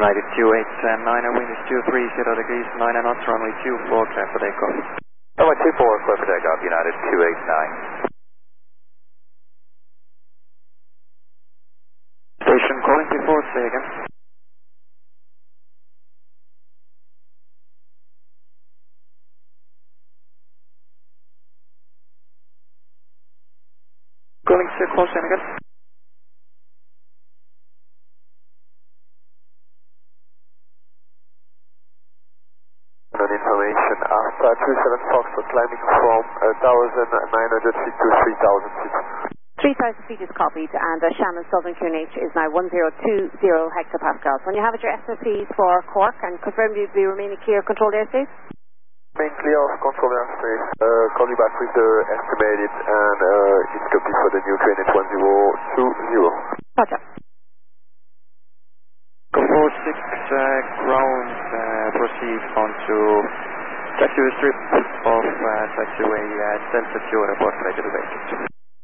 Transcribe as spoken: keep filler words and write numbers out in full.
United two eight nine, wind is two three zero degrees, nine knots, runway two four, clear for takeoff. Runway two four, clear for takeoff, United two eight nine. Station calling before, say again. Calling to close in again. On information, Alpha two seven Fox for climbing from one thousand nine hundred feet to three thousand feet. three thousand feet is copied, and uh, Shannon Southern Q N H is now one zero two zero hectopascals. When you have it, your S O Ps for Cork, and confirm you'll be remaining clear of controlled airspace? Main clear of controlled airspace. Uh, call you back with the estimated and uh, it's copy for the new Q N H one zero two zero. Roger. four six uh, ground, uh, proceed onto taxiway strip of uh, taxiway uh, Delta two, report ready to vacate.